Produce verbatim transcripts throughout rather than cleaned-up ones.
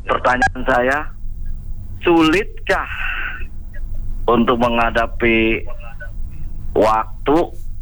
pertanyaan saya, sulitkah untuk menghadapi waktu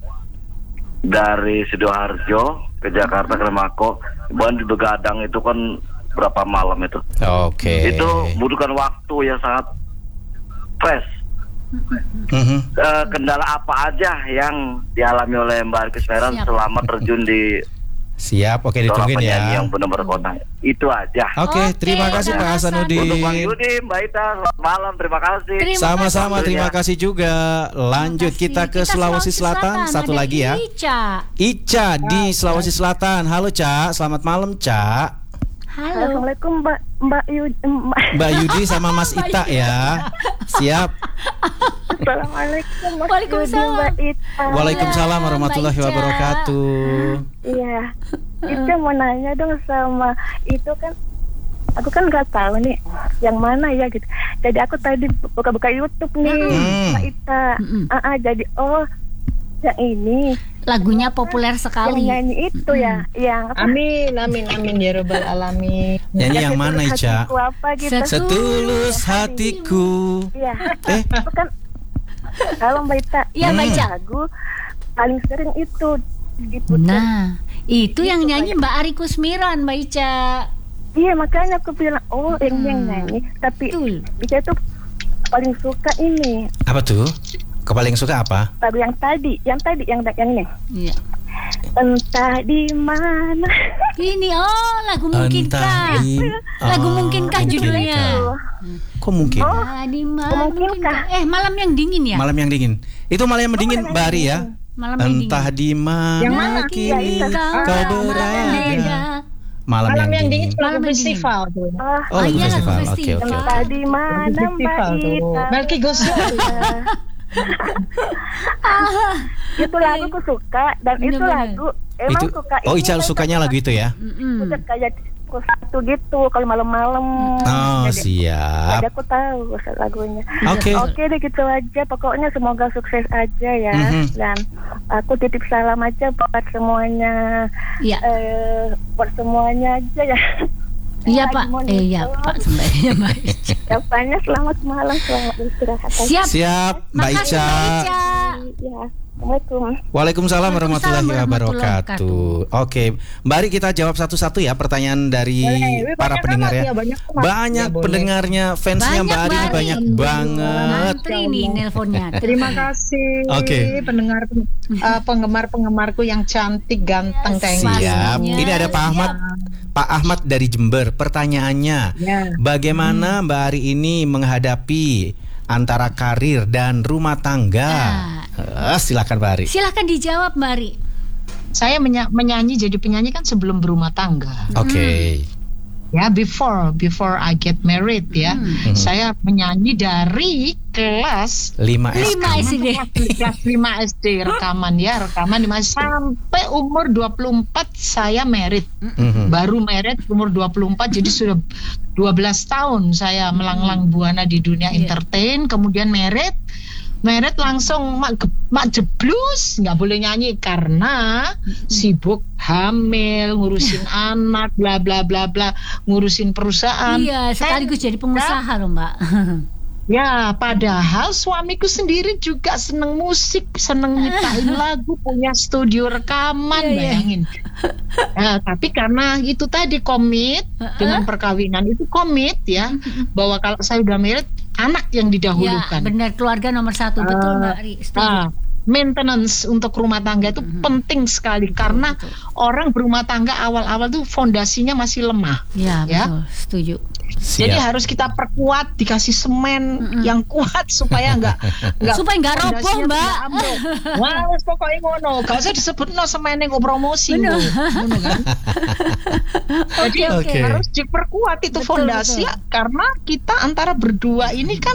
dari Sidoarjo ke Jakarta ke Lemako, bukan di Begadang itu kan berapa malam itu? Oke. Okay. Itu membutuhkan waktu yang sangat stres. Mm-hmm. Uh, kendala apa aja yang dialami oleh Mbak Ari Kusmiran selama terjun di Siap, oke okay, ditungguin ya. Yang benar-benar kota. Itu aja. Oke, okay, terima kasih Pak Hasanuddin. Untuk Bang Yudi, Mbak Ita, selamat malam, terima kasih. Terima Sama-sama, kasih. Terima kasih juga. Lanjut kita ke kita Sulawesi Selatan. Selatan. Satu Ada lagi ya. Ica. Ica di Sulawesi Selatan. Halo Ca, selamat malam Ca. Halo. Assalamualaikum Mbak Mbak Yudi Mbak, Mbak Yudi sama Mas Ita ya. Siap. Assalamualaikum Mas Waalaikumsalam. Yudi, Mbak Ita. Waalaikumsalam warahmatullahi wabarakatuh. Iya. Itu mau nanya dong sama itu kan aku kan nggak tahu nih yang mana ya gitu. Jadi aku tadi buka-buka YouTube nih hmm. Mbak Ita. Hmm. Uh, uh, jadi oh yang ini lagunya populer sekali. Yang nyanyi itu hmm. ya, yang apa? Amin, amin, amin ya Rabbal Alamin. Nyanyi yang mana Ica? Gitu. Setulus hatiku. Iya. Eh, itu kan kalau Mbak Ita, iya Mbak Ica. Lagu paling sering itu diputar. Nah, itu yang nyanyi Mbak Ari Kusmiran, Mbak Ica. Iya, makanya aku bilang oh hmm. yang yang nyanyi, tapi Ica tuh paling suka ini. Apa tuh? Kepaling suka apa? Lagu yang tadi, yang tadi, yang yang ini. Iya. Entah di mana. Ini oh lagu mungkinkah? Di, lagu oh, mungkinkah judulnya? Kok mungkin? Oh, di mana mungkinkah? Eh malam yang dingin ya? Malam yang dingin. Itu malam yang dingin Mbak Ari ya. Malam yang dingin. Entah di mana kini kau berada. Malam, Malam yang dingin Malam lagu festival tuh. Oh, oh lagu iya, festival. Lagu Oke oke. Entah di mana Mbak Ita. Melki Guslo. Itu lagu aku suka dan bener, itu bener. lagu emang itu, suka. Oh Ica sukanya lagu itu ya? Udah kayak satu gitu kalau malam-malam. Oh jadi, siap. jadi aku tahu lagunya. Oke. Okay. Oke deh gitu aja. Pokoknya semoga sukses aja ya. Mm-hmm. Dan aku titip salam aja buat semuanya. Iya. Eh, buat semuanya aja ya. Iya Pak. Eh iya Pak sebenarnya Mbak Ica. Jawabannya selamat malam, selamat istirahat. Siap. Siap Mbak Ica. Ya. Assalamualaikum. Waalaikumsalam warahmatullahi wabarakatuh. Oke, Mbak Ari kita jawab satu-satu ya pertanyaan dari boleh, para pendengar ya. ya. Banyak, banyak ya, pendengarnya, fansnya Mbak Ari ini banyak banget. Ngantri nih nelponnya. Terima kasih. Oke. Okay. Pendengar uh, penggemar-penggemarku yang cantik, ganteng, yes, siap. Ini ada Pak Ahmad. Pak Ahmad dari Jember. Pertanyaannya, ya. Bagaimana hmm. Mbak Ari ini menghadapi antara karir dan rumah tangga? Nah. Uh, silakan Mbak Ari. Silakan dijawab Mbak Ari. Saya menya- menyanyi jadi penyanyi kan sebelum berumah tangga. Oke. Okay. Ya before before I get married ya. Hmm. Saya menyanyi dari kelas lima S D. Kelas lima S D rekaman ya, rekaman sampai umur dua puluh empat saya married. Mm-hmm. Baru married umur dua puluh empat jadi sudah dua belas tahun saya melanglang buana di dunia yeah. entertain, kemudian married. Meret langsung mak, mak jeblus, nggak boleh nyanyi karena sibuk hamil, ngurusin anak, bla bla bla bla, ngurusin perusahaan. Iya, sekaligus jadi pengusaha loh Mbak. Ya, padahal suamiku sendiri juga seneng musik, seneng nyiptain lagu, punya studio rekaman, yeah, bayangin. Yeah. Nah, tapi karena itu tadi komit uh-uh. dengan perkawinan itu komit ya, bahwa kalau saya udah married anak yang didahulukan. Ya, benar, keluarga nomor satu, uh, betul Mbak Ari. Uh, maintenance untuk rumah tangga itu mm-hmm. penting sekali betul, karena betul. Orang berumah tangga awal-awal tuh fondasinya masih lemah. Ya, ya? Betul, setuju. Siap. Jadi harus kita perkuat, dikasih semen mm-hmm. yang kuat supaya enggak enggak supaya enggak roboh, Mbak. Wah, wis pokoke ngono. Gak usah disebutno semene kok promosi ngono kan. Jadi okay, okay. harus diperkuat itu betul, fondasi betul. Karena kita antara berdua ini kan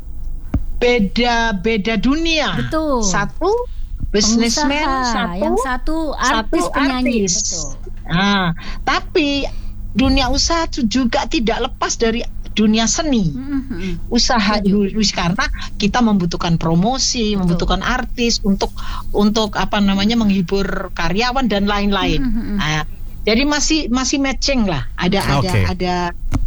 beda-beda dunia. Betul. Satu businessman, satu yang satu artis satu penyanyi. Artis. Betul. Nah, tapi dunia usaha juga tidak lepas dari dunia seni. Mm-hmm. Usaha itu karena kita membutuhkan promosi, betul. Membutuhkan artis untuk untuk apa namanya menghibur karyawan dan lain-lain. Mm-hmm. Nah, jadi masih masih matching lah. Ada okay. ada ada